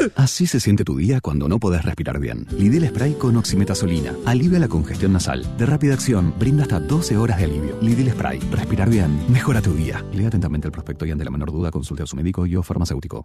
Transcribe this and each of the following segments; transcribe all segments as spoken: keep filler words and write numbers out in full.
Así se siente tu día cuando no podés respirar bien. Lidl Spray con oximetazolina. Alivia la congestión nasal. De rápida acción, brinda hasta doce horas de alivio. Lidl Spray. Respirar bien. Mejora tu día. Lea atentamente el prospecto y ante la menor duda consulte a su médico y o farmacéutico.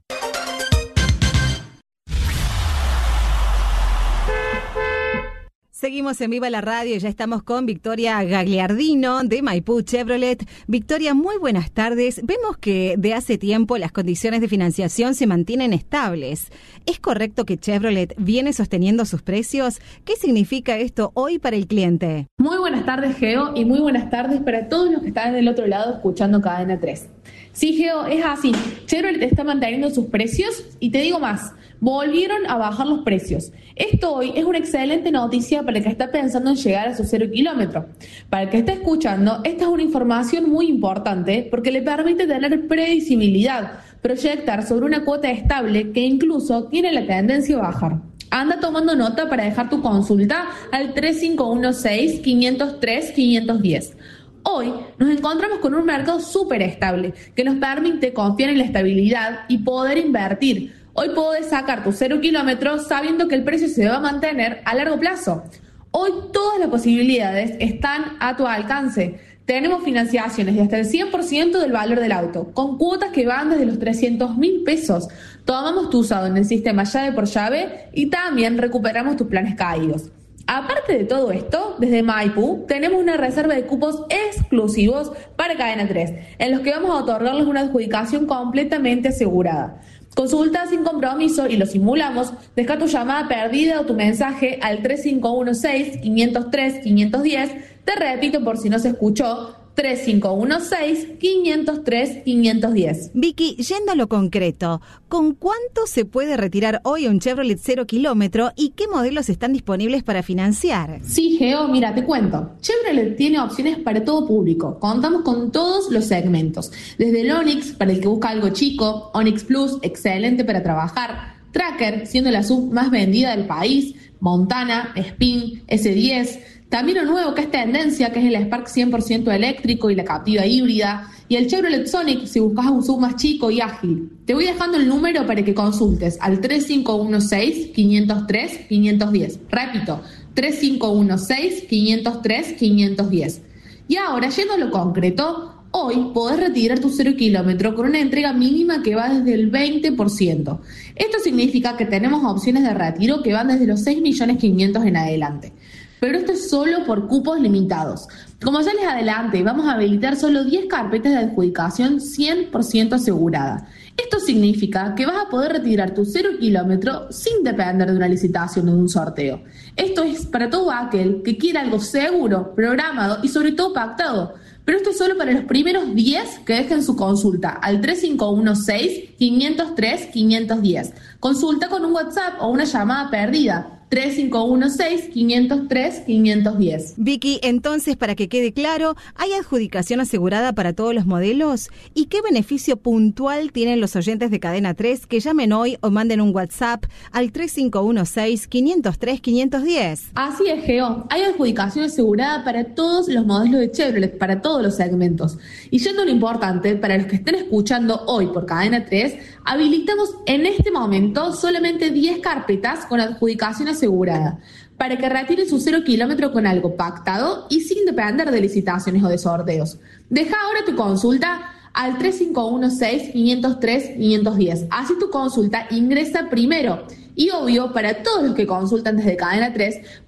Seguimos en Viva la Radio y ya estamos con Victoria Gagliardino de Maipú Chevrolet. Victoria, muy buenas tardes. Vemos que de hace tiempo las condiciones de financiación se mantienen estables. ¿Es correcto que Chevrolet viene sosteniendo sus precios? ¿Qué significa esto hoy para el cliente? Muy buenas tardes, Geo, y muy buenas tardes para todos los que están del otro lado escuchando Cadena tres. Sí, Geo, es así. Chevrolet está manteniendo sus precios y te digo más, volvieron a bajar los precios. Esto hoy es una excelente noticia para el que está pensando en llegar a su cero kilómetro. Para el que está escuchando, esta es una información muy importante porque le permite tener previsibilidad, proyectar sobre una cuota estable que incluso tiene la tendencia a bajar. Anda tomando nota para dejar tu consulta al tres cinco uno seis, cinco cero tres, cinco uno cero. Hoy nos encontramos con un mercado súper estable que nos permite confiar en la estabilidad y poder invertir. Hoy podés sacar tu cero kilómetros sabiendo que el precio se va a mantener a largo plazo. Hoy todas las posibilidades están a tu alcance. Tenemos financiaciones de hasta el cien por ciento del valor del auto, con cuotas que van desde los trescientos mil pesos. Tomamos tu usado en el sistema llave por llave y también recuperamos tus planes caídos. Aparte de todo esto, desde Maipú tenemos una reserva de cupos exclusivos para Cadena tres, en los que vamos a otorgarles una adjudicación completamente asegurada. Consulta sin compromiso y lo simulamos. Deja tu llamada perdida o tu mensaje al tres cinco uno seis, cinco cero tres, cinco uno cero. Te repito por si no se escuchó, tres cinco uno seis, cinco cero tres, cinco uno cero. Vicky, yendo a lo concreto, ¿con cuánto se puede retirar hoy un Chevrolet cero kilómetro y qué modelos están disponibles para financiar? Sí, Geo, mira, te cuento. Chevrolet tiene opciones para todo público. Contamos con todos los segmentos. Desde el Onix, para el que busca algo chico, Onix Plus, excelente para trabajar, Tracker, siendo la sub más vendida del país, Montana, Spin, ese diez, también lo nuevo que es tendencia, que es el Spark cien por ciento eléctrico y la Captiva híbrida, y el Chevrolet Sonic si buscas un sub más chico y ágil. Te voy dejando el número para que consultes al tres cinco uno seis, cinco cero tres, cinco uno cero. Repito, tres cinco uno seis, cinco cero tres, cinco uno cero. Y ahora, yendo a lo concreto, hoy podés retirar tu cero kilómetro con una entrega mínima que va desde el veinte por ciento. Esto significa que tenemos opciones de retiro que van desde los seis millones quinientos en adelante. Pero esto es solo por cupos limitados. Como ya les adelanté, vamos a habilitar solo diez carpetas de adjudicación cien por ciento asegurada. Esto significa que vas a poder retirar tu cero kilómetro sin depender de una licitación o de un sorteo. Esto es para todo aquel que quiera algo seguro, programado y sobre todo pactado. Pero esto es solo para los primeros diez que dejen su consulta al tres cinco uno seis, cinco cero tres, cinco uno cero. Consulta con un WhatsApp o una llamada perdida. tres cinco uno seis, cinco cero tres, cinco uno cero. Vicky, entonces, para que quede claro, ¿hay adjudicación asegurada para todos los modelos? ¿Y qué beneficio puntual tienen los oyentes de Cadena tres que llamen hoy o manden un WhatsApp al tres cinco uno seis, cinco cero tres, cinco uno cero? Así es, Geo. Hay adjudicación asegurada para todos los modelos de Chevrolet, para todos los segmentos. Y yendo a lo importante, para los que estén escuchando hoy por Cadena tres, habilitamos en este momento solamente diez carpetas con adjudicación asegurada, para que retiren su cero kilómetro con algo pactado y sin depender de licitaciones o de sorteos. Deja ahora tu consulta al tres cinco uno seis, cinco cero tres, cinco uno cero. Así tu consulta ingresa primero. Y obvio, para todos los que consultan desde Cadena tres,